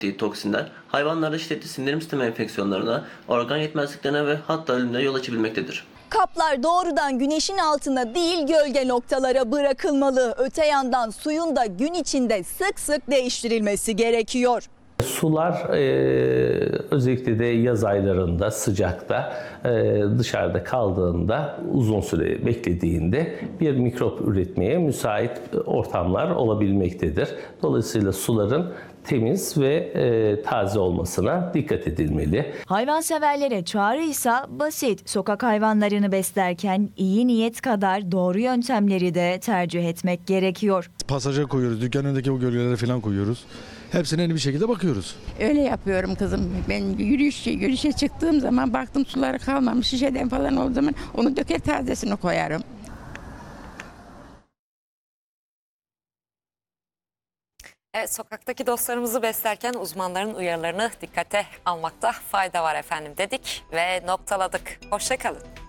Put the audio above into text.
Toksinler hayvanlarda şiddetli sindirim sistemi enfeksiyonlarına, organ yetmezliklerine ve hatta ölümüne yol açabilmektedir. Kaplar doğrudan güneşin altında değil gölge noktalara bırakılmalı. Öte yandan suyun da gün içinde sık sık değiştirilmesi gerekiyor. Sular özellikle de yaz aylarında sıcakta dışarıda kaldığında uzun süre beklediğinde bir mikrop üretmeye müsait ortamlar olabilmektedir. Dolayısıyla suların temiz ve taze olmasına dikkat edilmeli. Hayvanseverlere çağrı ise basit. Sokak hayvanlarını beslerken iyi niyet kadar doğru yöntemleri de tercih etmek gerekiyor. Pasaja koyuyoruz, dükkanın önündeki o gölgelere falan koyuyoruz. Hepsine bir şekilde bakıyoruz. Öyle yapıyorum kızım. Ben yürüyüşe çıktığım zaman baktım suları kalmamış, şişeden falan olduğu zaman onu döker tazesini koyarım. Evet, sokaktaki dostlarımızı beslerken uzmanların uyarılarını dikkate almakta fayda var efendim dedik ve noktaladık. Hoşça kalın.